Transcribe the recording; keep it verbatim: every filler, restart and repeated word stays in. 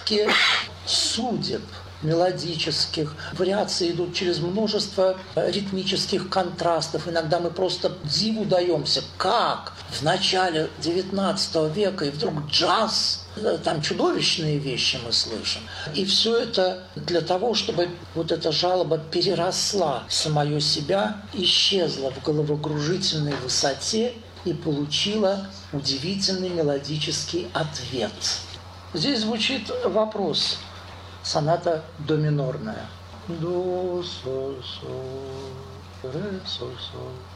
загадки судеб мелодических. Вариации идут через множество ритмических контрастов. Иногда мы просто диву даемся, как в начале девятнадцатого века и вдруг джаз, там чудовищные вещи мы слышим. И все это для того, чтобы вот эта жалоба переросла самое себя, исчезла в головокружительной высоте и получила удивительный мелодический ответ. Здесь звучит вопрос. Соната до минорная. До, соль, соль, ре, соль, соль.